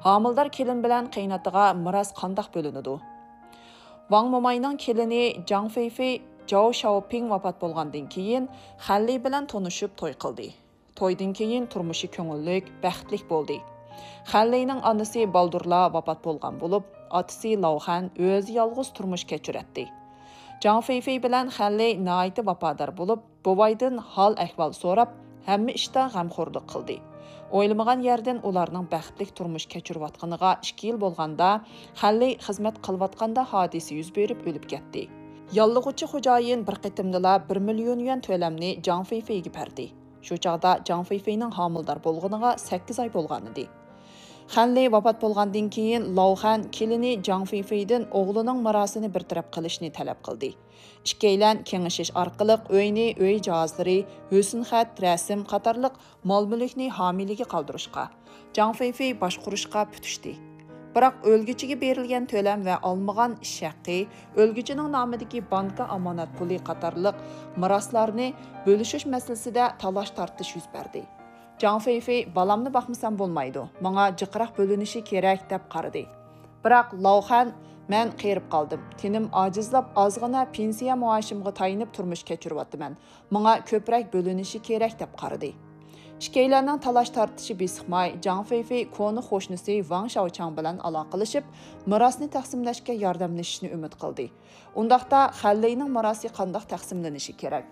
Homildor kelin bilan qaynatiga miros qandoq bo'linadi? Wang Momayning kelini Zhang Feifei Zhao Xiaoping vafot bo'lgandan keyin Xanli bilan tanishib to'y qildi. To'ydan keyin turmushi ko'ngillik, baxtlik bo'ldi. Xanlining onasi Baldurla vafot bo'lgan bo'lib, otasi Lauxan o'zi yolg'iz turmush kechirdi. Zhang Feifei bilan Xanli nihoyat vafodor bo'lib, buvaydan hol ahvol so'rab, hamma ishda g'amxo'rlik qildi. O'ylamagan yerdan ularning baxtli turmush kechirayotganiga 2 yil bo'lganda, Xanli xizmat qilayotganda hodisa yuz berib o'lib ketdi. Yollig'uvchi xo'jayin bir qitimdala 1 million yuan to'lamni Zhang Feifeiga berdi. Shu chaqda Zhang Feifeining homildor bo'lganiga 8 oy bo'lgan edi. Xanli vafot bo'lgandan keyin Lauxan kelini Zhang Feifeidan o'g'lining mirosini bartaraf qilishni talab qildi. Ikkilan kengashish orqali uyni, uy jihozlari, husn-xat, rasm qatorliq mol-mulkni homiyliga qoldirishga, Zhang Feifei boshqurishga putishdi. Biroq o'lguchiga berilgan to'lam va olmagan ish haqqi, o'lguchining nomidagi banka omonat puli qatorliq miroslarni bo'lishish masalasida talash-tortish yuz berdi. Zhang Feifei balamni baxmasam bo'lmaydi, menga jiqroq bo'linishi kerak deb qaradi. Biroq Lauxan men qerib qoldim. Tenim ojizlab ozg'ina pensiya maoshimga tayinib turmush kechiryapman. Menga ko'proq bo'linishi kerak deb qaradi. Ikkilarning talash tortishi besiqmay, Zhang Feifei koni qo'shnisi Wang Shaochang bilan aloqalashib, mirosni taqsimlashga yordamlashishni umid qildi. Undaqda Xanlining mirosi qanday taqsimlanishi kerak?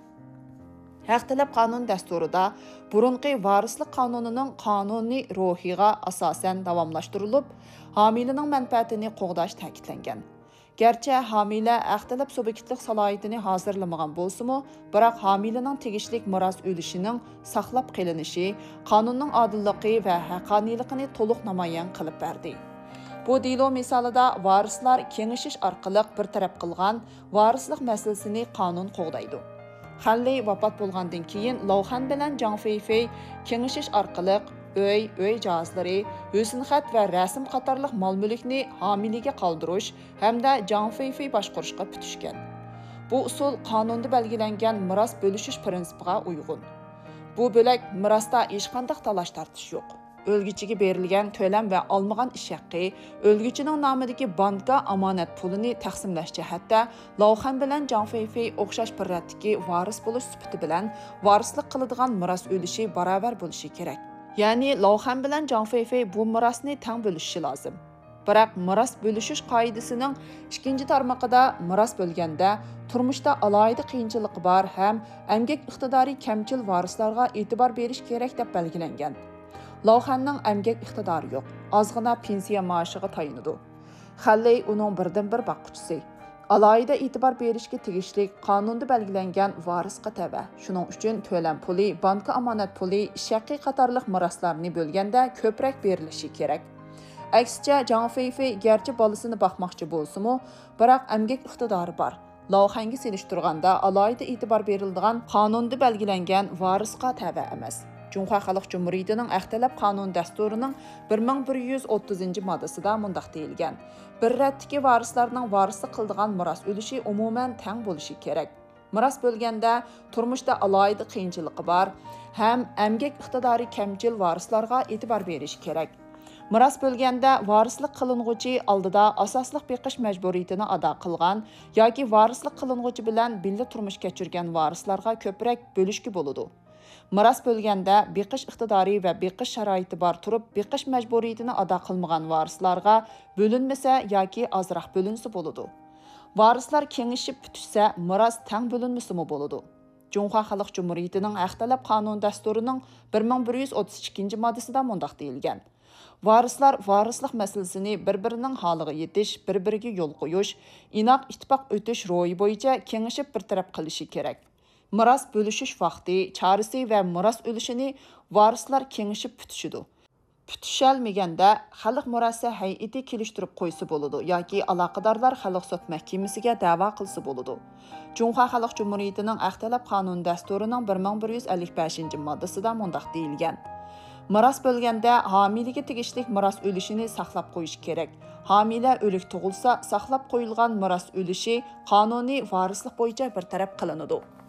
Haq talab qonun dasturida burunqi varislik qonunining qonuniy ruhiga asosan davomlashtirilib, homiylining manfaatini qo'g'dash ta'kidlangan. Gerçi homiyla haq talab subyektlik salohiyatini hozirlamagan bo'lsa-mu, biroq homiylining tegishlik miros ulushinin saqlab qolinishi qonunning odilligi va haqqoniyligini to'liq namoyon qilib berdi. Bu delo misolida varislar kengashish orqali bir taraf qilgan varislik masalasini qonun qo'g'daydi. Xanli vafot bo'lgandan keyin Lauxan bilan Zhang Feifei kengashish orqali uy jihozlari, husn-xat va rasm qatorliq mol-mulkni homiyliga qoldirish hamda Zhang Feifei boshqarishga putishgan. Bu usul qonunda belgilangan miros bo'lishish prinsipiga uyg'un. Bu bo'lak mirosda hech qanday talash tortish yo'q. O'lguchiga berilgan to'lam va olmagan ish haqqi, o'lguchining nomidagi banka omonat pulini taqsimlash jihatda Lauxan bilan Zhang Feifei o'xshash pirratdagi varis bo'lish sifati bilan varislik qiladigan miros ulushi barobar bo'lishi kerak. Ya'ni Lauxan bilan Zhang Feifei bu mirosni teng bo'lishi lozim. Biroq miros bo'lishish qoidasining 2-tarmoqida miros bo'lganda turmushda alohida qiyinchiligi bor ham emgak iqtidori kamchil varislarga e'tibor berish kerak deb belgilangan. Lauxanning emgak iqtidori yo'q, ozg'ina pensiya maoshiga tayinadi. Xanli uning birdan-bir boqquchisi. Alohida e'tibor berishga tegishli qonunda belgilangan varisga tava. Shuning uchun to'lam puli, banka omonat puli, ish haqqi qatorliq miroslarni bo'lganda ko'proq berilishi kerak. Aksicha Zhang Feifei garchi bolasini boqmoqchi bo'lsa-mu, biroq emgak iqtidori bor. Lauxanga selishtirganda alohida e'tibor beriladigan qonunda belgilangan varisga tava emas. Cumhur Xalq Cumhuriyetining Axtalab qonun dasturining 1130-moddasida mundaq deyilgan: bir ratdagi varislarning varislik qiladigan miros ulushi umuman teng bo'lishi kerak. Miros bo'lganda turmushda alohida qiyinchiligi bor, ham emgak iqtidori kamchil varislarga e'tibor berish kerak. Miros bo'lganda varislik qilinguchi oldida asosliq beqish majburiyatini ado qilgan yoki varislik qilinguchi bilan birga turmush kechirgan varislarga ko'proq bo'lishga bo'ladi. Miros bo'lganda beqish iqtidori va beqish sharoiti bor turib, beqish majburiyatini ado qilmagan varislarga bo'linmasa yoki ozroq bo'linsa bo'ladi. Varislar kengishib putishsa, miros teng bo'linmasa bo'ladi. Cumhur Xalq Cumhuriyetining Axtalab qonun dasturining 1132-moddasida mundaq deyilgan: varislar varislik masalasini bir-birining holiga yetish, bir-biriga yo'l qo'yish, inoq ittifoq o'tish ro'yi bo'yicha kengishib bir taraf qilishi kerak. Miros bo'lishish vaqti, chorasi va miros ulushini varislar kengishib putishidi. Putishalmaganda xalq mirosi hay'ati kelishtirib qo'ysa bo'ladi yoki aloqadorlar xalq sud mahkamasiga da'vo qilsa bo'ladi. Cumhur Xalq Cumhuriyetining Axtalab qonun dasturining 1155-moddasida mundaq deyilgan: miros bo'lganda homiyliga tegishli miros ulushini saqlab qo'yish kerak. Homiyla o'lik tug'ilsa, saqlab qo'yilgan miros ulushi qonuniy varislik bo'yicha bir taraf qilinadi.